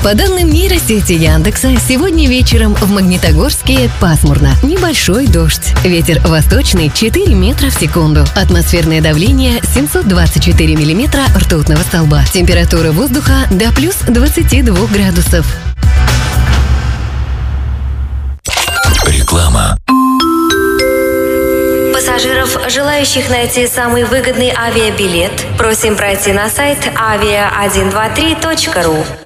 По данным нейросети Яндекса, сегодня вечером в Магнитогорске пасмурно. Небольшой дождь. Ветер восточный 4 метра в секунду. Атмосферное давление 724 миллиметра ртутного столба. Температура воздуха до плюс 22 градусов. Реклама. Пассажиров, желающих найти самый выгодный авиабилет, просим пройти на сайт avia123.ru.